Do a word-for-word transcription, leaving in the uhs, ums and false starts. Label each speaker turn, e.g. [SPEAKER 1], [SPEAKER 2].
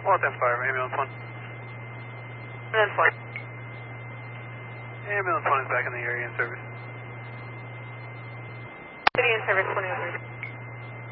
[SPEAKER 1] Well, ten fire, ambulance one.
[SPEAKER 2] Ambulance one.
[SPEAKER 1] Ambulance one is back in the area in service.
[SPEAKER 2] City in service, twenty oh three.